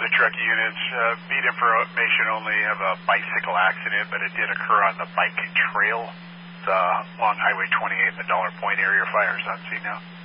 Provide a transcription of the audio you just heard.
the truck units. Beat information only of a bicycle accident, but it did occur on the bike trail along Highway 28 in the Dollar Point area. Fires on scene now.